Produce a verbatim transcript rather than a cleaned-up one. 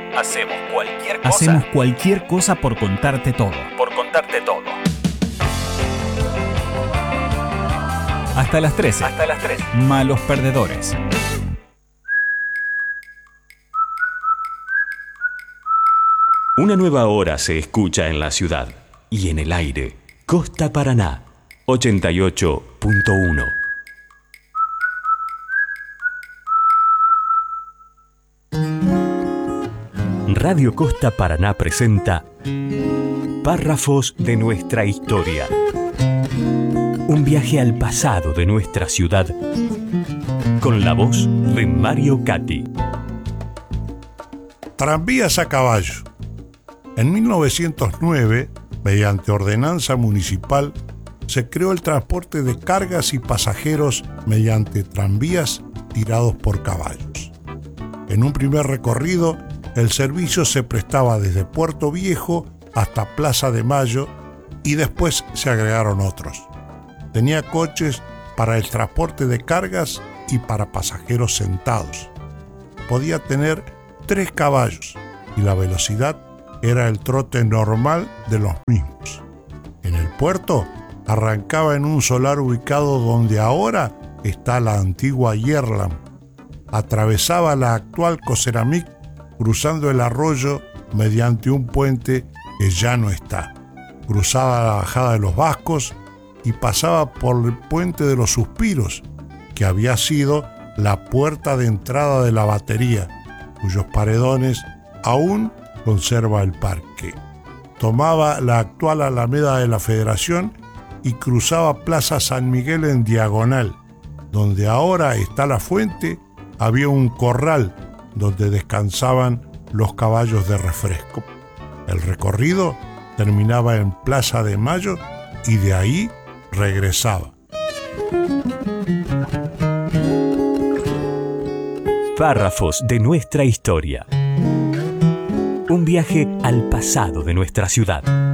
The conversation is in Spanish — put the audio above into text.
Hacemos cualquier cosa. Hacemos cualquier cosa por contarte todo. Por contarte todo. Hasta las trece. Hasta las trece. Malos perdedores. Una nueva hora se escucha en la ciudad y en el aire. Costa Paraná, ochenta y ocho punto uno. Radio Costa Paraná presenta Párrafos de nuestra historia. Un viaje al pasado de nuestra ciudad con la voz de Mario Cati. Tranvías a caballo. En mil novecientos nueve, mediante ordenanza municipal, se creó el transporte de cargas y pasajeros mediante tranvías tirados por caballos. En un primer recorrido, el servicio se prestaba desde Puerto Viejo hasta Plaza de Mayo y después se agregaron otros. Tenía coches para el transporte de cargas y para pasajeros sentados. Podía tener tres caballos y la velocidad era el trote normal de los mismos. En el puerto arrancaba en un solar ubicado donde ahora está la antigua Yerlam. Atravesaba la actual Coceramic cruzando el arroyo mediante un puente que ya no está. Cruzaba la bajada de los Vascos y pasaba por el puente de los Suspiros, que había sido la puerta de entrada de la batería, cuyos paredones aún conserva el parque. Tomaba la actual Alameda de la Federación y cruzaba Plaza San Miguel en diagonal. Donde ahora está la fuente, había un corral donde descansaban los caballos de refresco. El recorrido terminaba en Plaza de Mayo y de ahí regresaba. Párrafos de nuestra historia. Un viaje al pasado de nuestra ciudad.